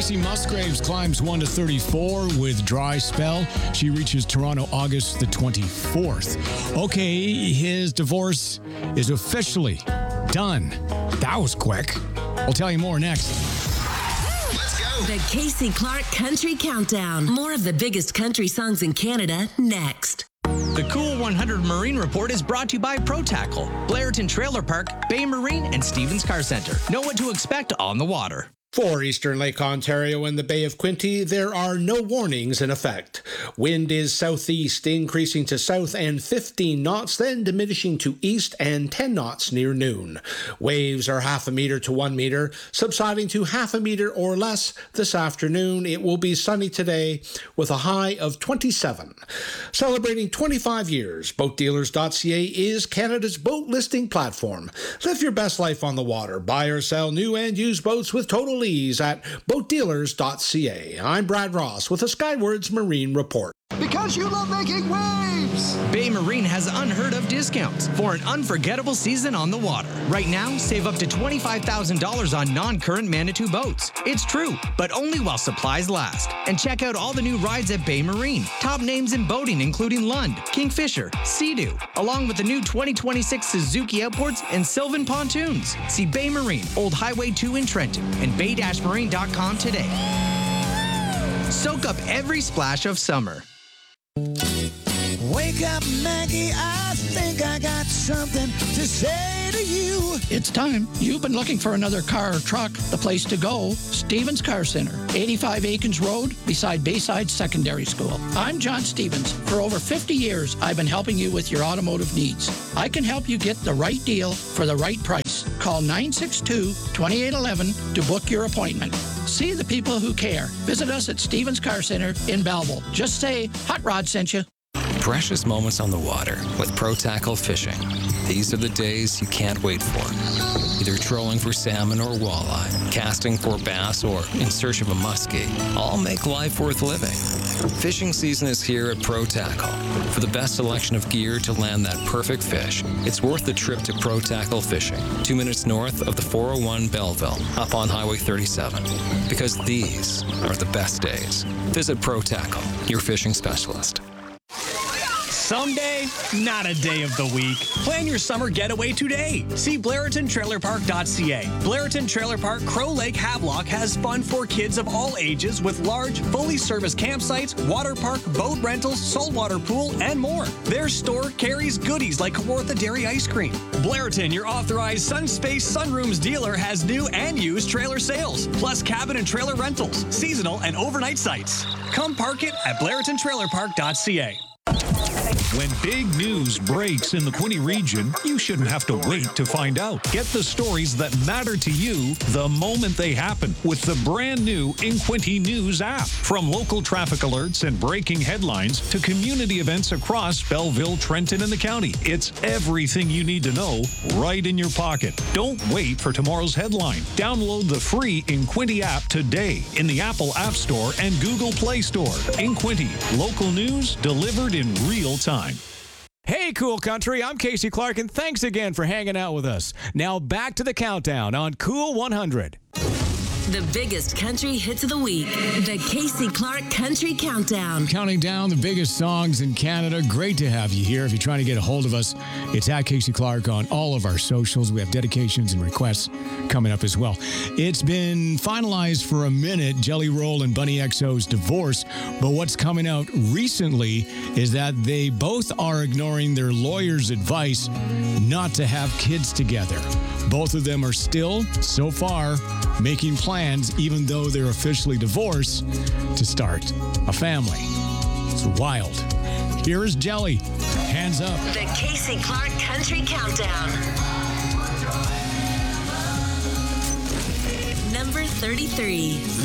Casey Musgraves climbs 1 to 34 with Dry Spell. She reaches Toronto August the 24th. Okay, his divorce is officially done. That was quick. We'll tell you more next. Let's go. The Casey Clark Country Countdown. More of the biggest country songs in Canada next. The Cool 100 Marine Report is brought to you by Pro Tackle, Blairton Trailer Park, Bay Marine, and Stevens Car Center. Know what to expect on the water. For Eastern Lake Ontario and the Bay of Quinte, there are no warnings in effect. Wind is southeast, increasing to south and 15 knots, then diminishing to east and 10 knots near noon. Waves are 0.5 meter to 1 meter, subsiding to 0.5 meter or less this afternoon. It will be sunny today with a high of 27. Celebrating 25 years, BoatDealers.ca is Canada's boat listing platform. Live your best life on the water. Buy or sell new and used boats with total ease at BoatDealers.ca. I'm Brad Ross with a Skywards Marine Report. Because you love making waves! Bay Marine has unheard of discounts for an unforgettable season on the water. Right now, save up to $25,000 on non-current Manitou boats. It's true, but only while supplies last. And check out all the new rides at Bay Marine. Top names in boating including Lund, Kingfisher, Sea-Doo, along with the new 2026 Suzuki Outboards and Sylvan Pontoons. See Bay Marine, Old Highway 2 in Trenton, and bay-marine.com today. Soak up every splash of summer. Wake up, Maggie, I think I got something to say to you. It's time. You've been looking for another car or truck. The place to go, Stevens Car Center, 85 Aikens Road, beside Bayside Secondary School. I'm John Stevens. For over 50 years, I've been helping you with your automotive needs. I can help you get the right deal for the right price. Call 962-2811 to book your appointment. See the people who care. Visit us at Stevens Car Center in Belleville. Just say, Hot Rod sent you. Precious moments on the water with Pro Tackle Fishing. These are the days you can't wait for. Either trolling for salmon or walleye, casting for bass, or in search of a muskie. All make life worth living. Fishing season is here at Pro Tackle. For the best selection of gear to land that perfect fish, it's worth the trip to Pro Tackle Fishing, 2 minutes north of the 401 Belleville, up on Highway 37. Because these are the best days. Visit Pro Tackle, your fishing specialist. Someday, not a day of the week. Plan your summer getaway today. See BlairtonTrailerPark.ca. Blairton Trailer Park Crow Lake Havelock has fun for kids of all ages with large, fully serviced campsites, water park, boat rentals, saltwater pool, and more. Their store carries goodies like Kawartha Dairy Ice Cream. Blairton, your authorized Sunspace Sunrooms dealer, has new and used trailer sales, plus cabin and trailer rentals, seasonal and overnight sites. Come park it at BlairtonTrailerPark.ca. When big news breaks in the Quinte region, you shouldn't have to wait to find out. Get the stories that matter to you the moment they happen with the brand new InQuinte News app. From local traffic alerts and breaking headlines to community events across Belleville, Trenton, and the county. It's everything you need to know right in your pocket. Don't wait for tomorrow's headline. Download the free InQuinte app today in the Apple App Store and Google Play Store. InQuinte, local news delivered in real time. Hey, Cool Country, I'm Casey Clark, and thanks again for hanging out with us. Now back to the countdown on Cool 100. The biggest country hits of the week. The Casey Clark Country Countdown. Counting down the biggest songs in Canada. Great to have you here. If you're trying to get a hold of us, it's at Casey Clark on all of our socials. We have dedications and requests coming up as well. It's been finalized for a minute, Jelly Roll and Bunny XO's divorce. But what's coming out recently is that they both are ignoring their lawyer's advice not to have kids together. Both of them are still, so far, making plans, even though they're officially divorced, to start a family. It's wild. Here is Jelly. Hands up. The Casey Clark Country Countdown. Number 33.